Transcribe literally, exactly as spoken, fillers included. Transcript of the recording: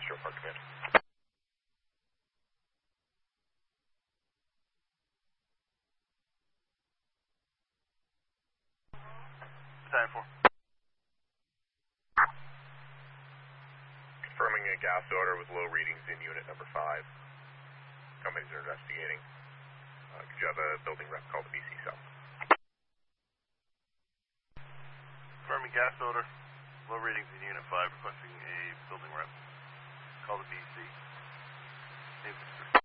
Industrial Park Command. Time for. Confirming a gas odor with low readings in unit number five. Companies are investigating. Uh, could you have a building rep call the B C cell? Confirming gas odor, low readings in unit five, requesting a building rep. Call the B C. Name,